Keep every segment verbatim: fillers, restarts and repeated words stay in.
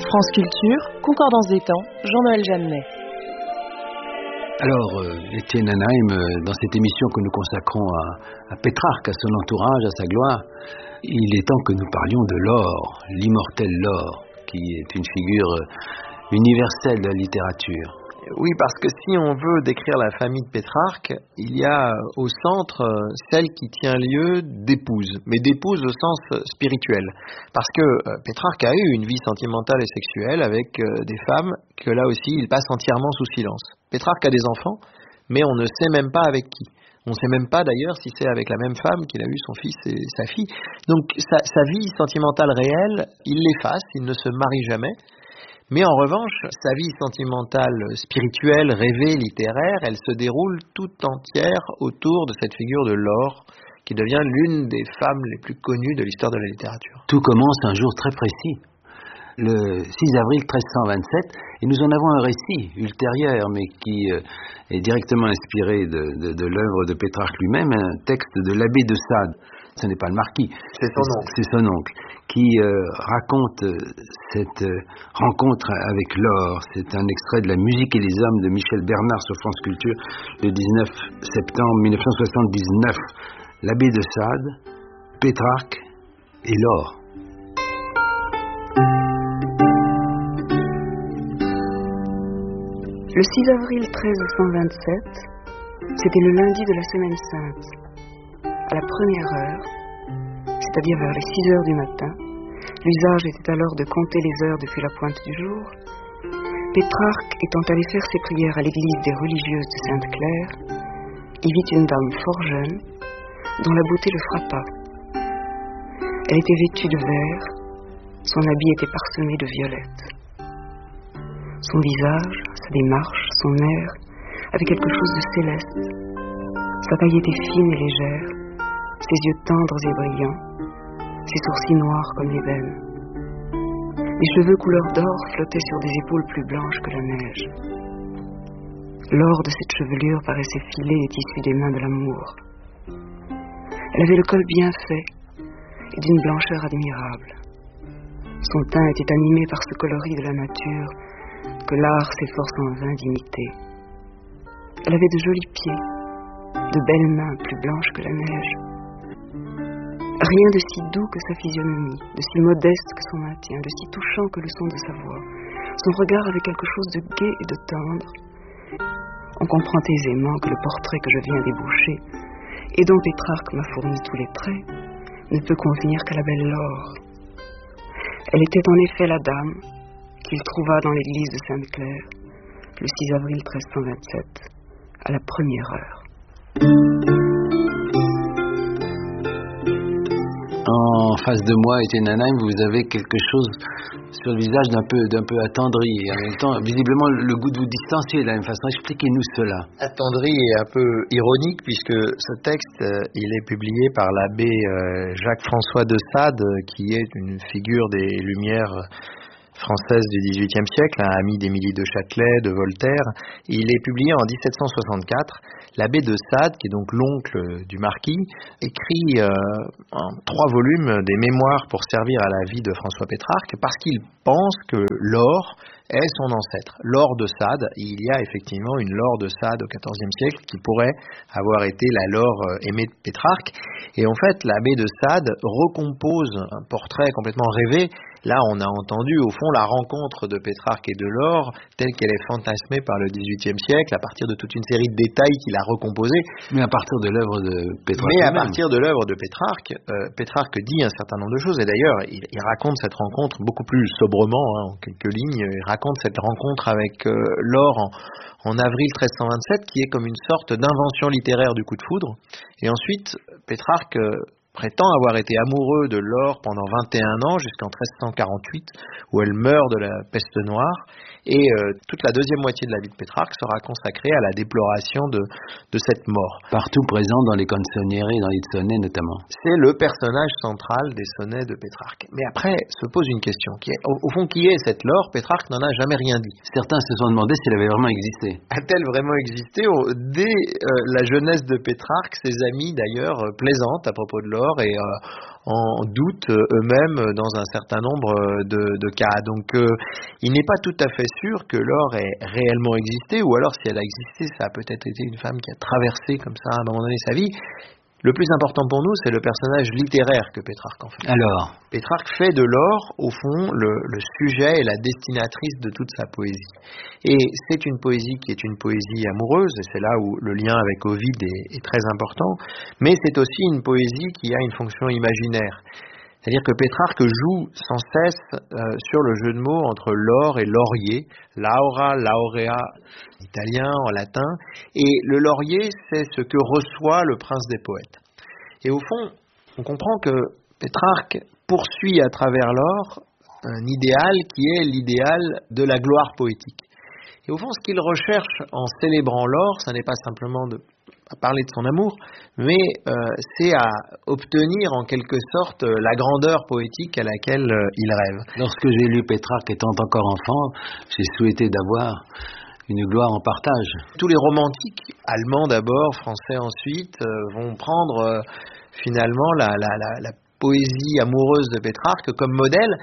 France Culture, Concordance des temps, Jean-Noël Jeannet. Alors, euh, Étienne Anaheim, euh, dans cette émission que nous consacrons à, à Pétrarque, à son entourage, à sa gloire, il est temps que nous parlions de Laure, l'immortel Laure, qui est une figure euh, universelle de la littérature. Oui, parce que si on veut décrire la famille de Pétrarque, il y a au centre celle qui tient lieu d'épouse, mais d'épouse au sens spirituel. Parce que Pétrarque a eu une vie sentimentale et sexuelle avec des femmes que là aussi il passe entièrement sous silence. Pétrarque a des enfants, mais on ne sait même pas avec qui. On ne sait même pas d'ailleurs si c'est avec la même femme qu'il a eu son fils et sa fille. Donc sa, sa vie sentimentale réelle, il l'efface, il ne se marie jamais. Mais en revanche, sa vie sentimentale, spirituelle, rêvée, littéraire, elle se déroule tout entière autour de cette figure de Laure, qui devient l'une des femmes les plus connues de l'histoire de la littérature. Tout commence un jour très précis, le six avril treize cent vingt-sept, et nous en avons un récit ultérieur, mais qui euh, est directement inspiré de, de, de l'œuvre de Pétrarque lui-même, un texte de l'abbé de Sade. Ce n'est pas le marquis, c'est son oncle, c'est son oncle qui euh, raconte euh, cette euh, rencontre avec Laure. C'est un extrait de La musique et les hommes de Michel Bernard sur France Culture, le dix-neuf septembre mille neuf cent soixante-dix-neuf. L'abbé de Sade, Pétrarque et Laure. Le six avril treize cent vingt-sept, c'était le lundi de la Semaine Sainte. À la première heure, c'est-à-dire vers les six heures du matin, l'usage était alors de compter les heures depuis la pointe du jour, Pétrarque étant allé faire ses prières à l'église des religieuses de Sainte-Claire, y vit une dame fort jeune, dont la beauté le frappa. Elle était vêtue de vert, son habit était parsemé de violettes. Son visage, sa démarche, son air, avait quelque chose de céleste. Sa taille était fine et légère, ses yeux tendres et brillants, ses sourcils noirs comme l'ébène. Les cheveux couleur d'or flottaient sur des épaules plus blanches que la neige. L'or de cette chevelure paraissait filer les tissus des mains de l'amour. Elle avait le col bien fait et d'une blancheur admirable. Son teint était animé par ce coloris de la nature que l'art s'efforce en vain d'imiter. Elle avait de jolis pieds, de belles mains plus blanches que la neige. Rien de si doux que sa physionomie, de si modeste que son maintien, de si touchant que le son de sa voix. Son regard avait quelque chose de gai et de tendre. On comprend aisément que le portrait que je viens d'ébaucher, et dont Pétrarque m'a fourni tous les traits, ne peut convenir qu'à la belle Laure. Elle était en effet la dame qu'il trouva dans l'église de Sainte-Claire, le six avril treize cent vingt-sept, à la première heure. En face de moi, Étienne Anaheim, vous avez quelque chose sur le visage d'un peu, d'un peu attendri, et en même temps, visiblement, le goût de vous distancier de la même façon. Expliquez-nous cela. Attendri et un peu ironique, puisque ce texte, euh, il est publié par l'abbé euh, Jacques-François de Sade, qui est une figure des Lumières française du dix-huitième siècle, un ami d'Émilie de Châtelet, de Voltaire. Il est publié en dix-sept cent soixante-quatre. L'abbé de Sade, qui est donc l'oncle du marquis, écrit euh, en trois volumes des mémoires pour servir à la vie de François Pétrarque, parce qu'il pense que Laure est son ancêtre. Laure de Sade, il y a effectivement une Laure de Sade au quatorzième siècle qui pourrait avoir été la Laure aimée de Pétrarque. Et en fait, l'abbé de Sade recompose un portrait complètement rêvé. Là, on a entendu, au fond, la rencontre de Pétrarque et de Laure, telle qu'elle est fantasmée par le dix-huitième siècle, à partir de toute une série de détails qu'il a recomposés. Mais à partir de l'œuvre de Pétrarque. Mais à partir de l'œuvre de Pétrarque, euh, Pétrarque dit un certain nombre de choses. Et d'ailleurs, il, il raconte cette rencontre beaucoup plus sobrement, hein, en quelques lignes. Il raconte cette rencontre avec euh, Laure en, en avril treize cent vingt-sept, qui est comme une sorte d'invention littéraire du coup de foudre. Et ensuite, Pétrarque euh, prétend avoir été amoureux de Laure pendant vingt et un ans, jusqu'en treize cent quarante-huit, où elle meurt de la peste noire. Et euh, toute la deuxième moitié de la vie de Pétrarque sera consacrée à la déploration de, de cette mort. Partout présent dans les canzoniere, dans les sonnets notamment. C'est le personnage central des sonnets de Pétrarque. Mais après se pose une question. Qui est, au, au fond, qui est cette Laure? Pétrarque n'en a jamais rien dit. Certains se sont demandé si elle avait vraiment existé. A-t-elle vraiment existé? Dès euh, la jeunesse de Pétrarque, ses amis d'ailleurs plaisantent à propos de Laure, l'or et euh, en doute eux-mêmes dans un certain nombre de, de cas. Donc euh, il n'est pas tout à fait sûr que l'or ait réellement existé, ou alors si elle a existé, ça a peut-être été une femme qui a traversé comme ça à un moment donné sa vie. Le plus important pour nous, c'est le personnage littéraire que Pétrarque en fait. Alors, Pétrarque fait de l'or, au fond, le, le sujet et la destinatrice de toute sa poésie. Et c'est une poésie qui est une poésie amoureuse, et c'est là où le lien avec Ovide est, est très important, mais c'est aussi une poésie qui a une fonction imaginaire. C'est-à-dire que Pétrarque joue sans cesse euh, sur le jeu de mots entre l'or et laurier, laura, laurea, en italien, en latin, et le laurier, c'est ce que reçoit le prince des poètes. Et au fond, on comprend que Pétrarque poursuit à travers l'or un idéal qui est l'idéal de la gloire poétique. Et au fond, ce qu'il recherche en célébrant l'or, ce n'est pas simplement de à parler de son amour, mais euh, c'est à obtenir en quelque sorte la grandeur poétique à laquelle euh, il rêve. Lorsque j'ai lu Pétrarque étant encore enfant, j'ai souhaité d'avoir une gloire en partage. Tous les romantiques, allemands d'abord, français ensuite, euh, vont prendre euh, finalement la, la, la, la poésie amoureuse de Pétrarque comme modèle,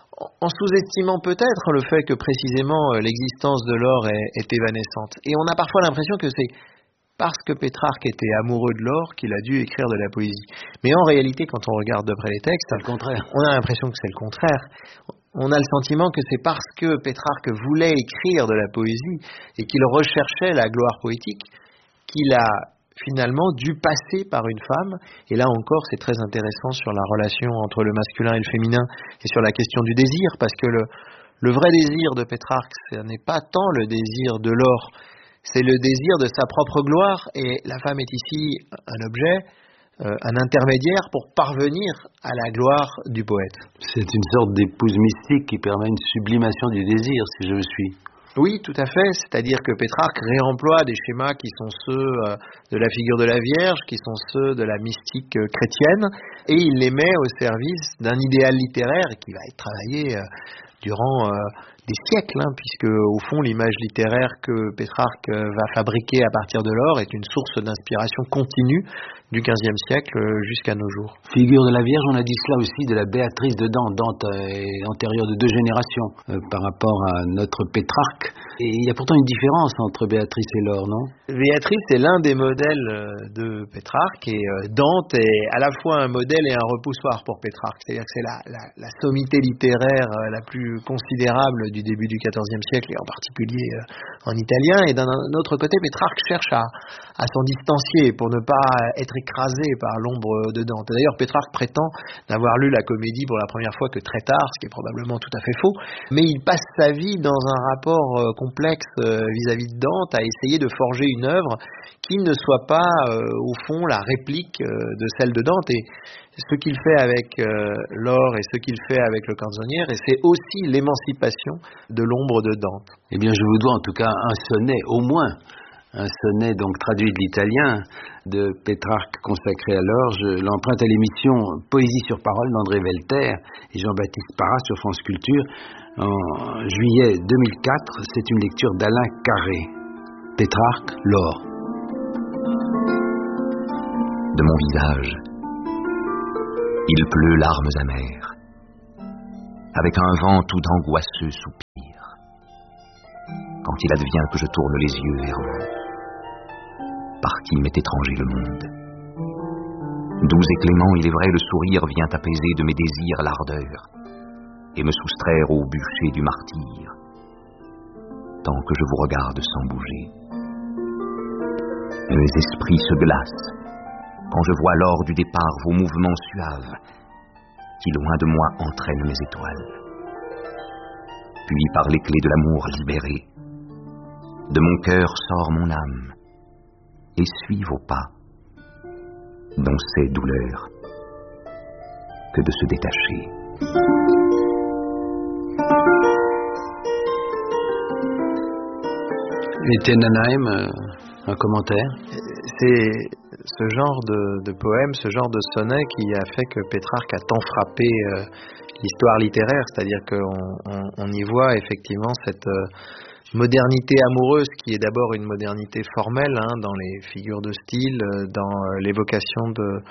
en sous-estimant peut-être le fait que précisément euh, l'existence de l'or est, est évanescente. Et on a parfois l'impression que c'est parce que Pétrarque était amoureux de l'or qu'il a dû écrire de la poésie. Mais en réalité, quand on regarde de près les textes, c'est le contraire. On a l'impression que c'est le contraire. On a le sentiment que c'est parce que Pétrarque voulait écrire de la poésie et qu'il recherchait la gloire poétique qu'il a finalement dû passer par une femme. Et là encore, c'est très intéressant sur la relation entre le masculin et le féminin et sur la question du désir, parce que le, le vrai désir de Pétrarque, ce n'est pas tant le désir de l'or, c'est le désir de sa propre gloire, et la femme est ici un objet, euh, un intermédiaire pour parvenir à la gloire du poète. C'est une sorte d'épouse mystique qui permet une sublimation du désir, si je le suis. Oui, tout à fait, c'est-à-dire que Pétrarque réemploie des schémas qui sont ceux euh, de la figure de la Vierge, qui sont ceux de la mystique euh, chrétienne, et il les met au service d'un idéal littéraire qui va être travaillé euh, durant euh, des siècles, hein, puisque au fond l'image littéraire que Pétrarque va fabriquer à partir de l'or est une source d'inspiration continue du quinzième siècle jusqu'à nos jours. Figure de la Vierge, on a dit cela aussi de la Béatrice de Dante. Dante est antérieure de deux générations euh, par rapport à notre Pétrarque. Et il y a pourtant une différence entre Béatrice et l'or, non? Béatrice est l'un des modèles de Pétrarque, et Dante est à la fois un modèle et un repoussoir pour Pétrarque. C'est-à-dire que c'est la, la, la sommité littéraire la plus considérable du début du quatorzième siècle, et en particulier en italien. Et d'un autre côté, Pétrarque cherche à, à s'en distancier pour ne pas être écrasé par l'ombre de Dante. D'ailleurs, Pétrarque prétend n'avoir lu la comédie pour la première fois que très tard, ce qui est probablement tout à fait faux, mais il passe sa vie dans un rapport complexe vis-à-vis de Dante, à essayer de forger une œuvre qui ne soit pas, euh, au fond, la réplique euh, de celle de Dante. Et ce qu'il fait avec euh, l'or et ce qu'il fait avec le canzoniere, et c'est aussi l'émancipation de l'ombre de Dante. Eh bien, je vous dois en tout cas un sonnet, au moins, un sonnet donc traduit de l'italien de Pétrarque consacré à l'or. Je l'emprunte à l'émission Poésie sur parole d'André Velter et Jean-Baptiste Parra sur France Culture en juillet deux mille quatre. C'est une lecture d'Alain Carré. Pétrarque, l'or. De mon visage, il pleut larmes amères, avec un vent tout angoisseux soupir, quand il advient que je tourne les yeux vers vous. Par qui m'est étranger le monde. Doux et clément, il est vrai, le sourire vient apaiser de mes désirs l'ardeur et me soustraire au bûcher du martyre, tant que je vous regarde sans bouger. Mes esprits se glacent quand je vois lors du départ vos mouvements suaves qui loin de moi entraînent mes étoiles. Puis par les clés de l'amour libéré, de mon cœur sort mon âme et suit vos pas, dont c'est douleur que de se détacher. Et Tenenheim, euh, un commentaire? C'est ce genre de, de poème, ce genre de sonnet qui a fait que Pétrarque a tant frappé euh, l'histoire littéraire, c'est-à-dire qu'on on, on y voit effectivement cette euh, modernité amoureuse qui est d'abord une modernité formelle, hein, dans les figures de style, dans l'évocation de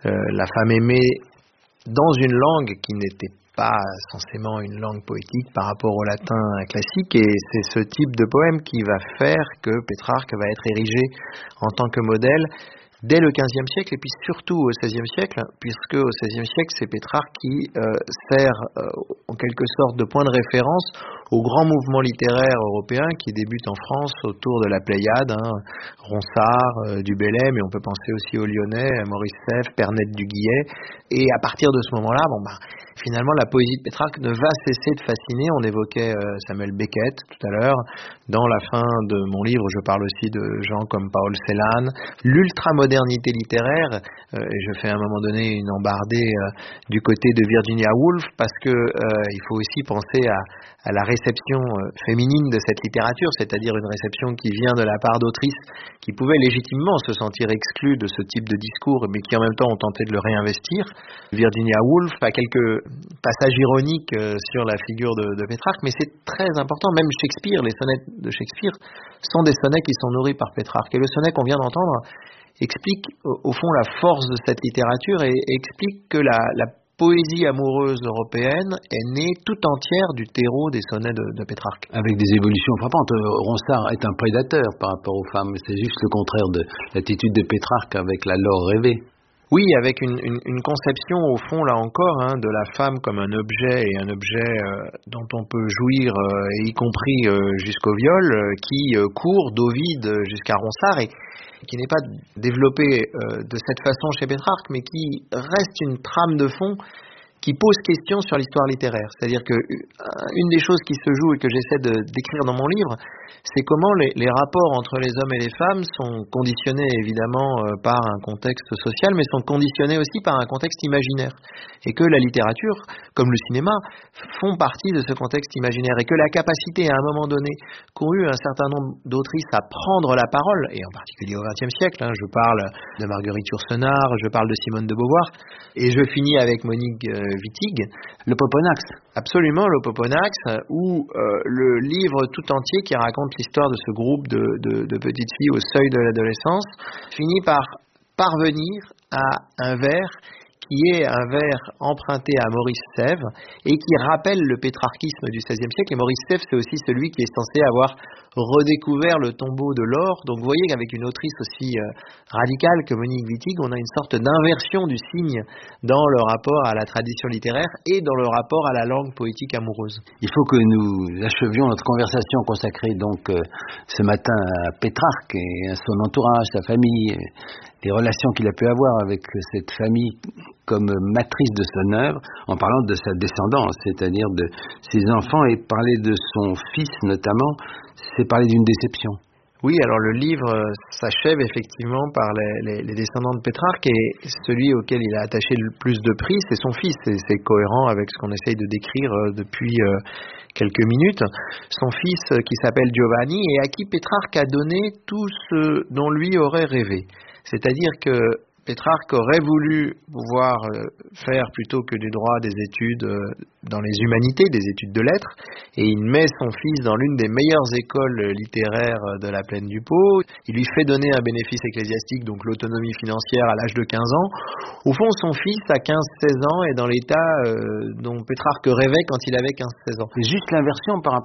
euh, la femme aimée dans une langue qui n'était pas censément une langue poétique par rapport au latin classique, et c'est ce type de poème qui va faire que Pétrarque va être érigé en tant que modèle dès le quinzième siècle et puis surtout au seizième siècle, puisque au seizième siècle, c'est Pétrarque qui euh, sert euh, en quelque sorte de point de référence au grand mouvement littéraire européen qui débute en France autour de la Pléiade, hein, Ronsard, euh, du Bellay, mais on peut penser aussi aux Lyonnais, à Maurice Sèvres, Pernette du Guillet, et à partir de ce moment-là, bon bah finalement, la poésie de Pétrarque ne va cesser de fasciner. On évoquait euh, Samuel Beckett tout à l'heure. Dans la fin de mon livre, je parle aussi de gens comme Paul Celan. L'ultramodernité littéraire, euh, et je fais à un moment donné une embardée euh, du côté de Virginia Woolf, parce que euh, il faut aussi penser à, à la réception euh, féminine de cette littérature, c'est-à-dire une réception qui vient de la part d'autrices qui pouvaient légitimement se sentir exclues de ce type de discours, mais qui en même temps ont tenté de le réinvestir. Virginia Woolf a quelques passages ironiques euh, sur la figure de, de Pétrarque, mais c'est très important. Même Shakespeare, les sonnets de Shakespeare sont des sonnets qui sont nourris par Pétrarque. Et le sonnet qu'on vient d'entendre explique au, au fond la force de cette littérature et, et explique que la, la poésie amoureuse européenne est née tout entière du terreau des sonnets de, de Pétrarque. Avec des évolutions frappantes. Ronsard est un prédateur par rapport aux femmes. C'est juste le contraire de l'attitude de Pétrarque avec la Laure rêvée. Oui, avec une, une, une conception au fond, là encore, hein, de la femme comme un objet, et un objet euh, dont on peut jouir, euh, y compris euh, jusqu'au viol, euh, qui euh, court d'Ovide jusqu'à Ronsard, et qui n'est pas développé euh, de cette façon chez Pétrarque, mais qui reste une trame de fond qui pose question sur l'histoire littéraire. C'est-à-dire que une des choses qui se joue et que j'essaie de décrire dans mon livre, c'est comment les, les rapports entre les hommes et les femmes sont conditionnés évidemment euh, par un contexte social, mais sont conditionnés aussi par un contexte imaginaire. Et que la littérature, comme le cinéma, font partie de ce contexte imaginaire. Et que la capacité, à un moment donné, qu'ont eu un certain nombre d'autrices à prendre la parole, et en particulier au vingtième siècle, hein, je parle de Marguerite Yourcenar, je parle de Simone de Beauvoir, et je finis avec Monique euh, Wittig, le Poponax. Absolument, le Poponax, où euh, le livre tout entier qui raconte l'histoire de ce groupe de, de, de petites filles au seuil de l'adolescence finit par parvenir à un vers qui est un vers emprunté à Maurice Sèvres et qui rappelle le pétrarchisme du seizième siècle. Et Maurice Sèvres, c'est aussi celui qui est censé avoir redécouvert le tombeau de Laure. Donc vous voyez qu'avec une autrice aussi euh, radicale que Monique Wittig, on a une sorte d'inversion du signe dans le rapport à la tradition littéraire et dans le rapport à la langue poétique amoureuse. Il faut que nous achevions notre conversation consacrée donc euh, ce matin à Pétrarque et à son entourage, sa famille, les relations qu'il a pu avoir avec cette famille comme matrice de son œuvre, en parlant de sa descendance, c'est-à-dire de ses enfants, et parler de son fils notamment, c'est parler d'une déception. Oui, alors le livre s'achève effectivement par les, les, les descendants de Pétrarque, et celui auquel il a attaché le plus de prix, c'est son fils, et c'est cohérent avec ce qu'on essaye de décrire depuis euh, quelques minutes. Son fils qui s'appelle Giovanni, et à qui Pétrarque a donné tout ce dont lui aurait rêvé. C'est-à-dire que Pétrarque aurait voulu pouvoir faire plutôt que du droit des études dans les humanités, des études de lettres, et il met son fils dans l'une des meilleures écoles littéraires de la plaine du Pô. Il lui fait donner un bénéfice ecclésiastique, donc l'autonomie financière à l'âge de quinze ans. Au fond, son fils à quinze seize ans est dans l'état euh, dont Pétrarque rêvait quand il avait quinze seize ans. C'est juste l'inversion par rapport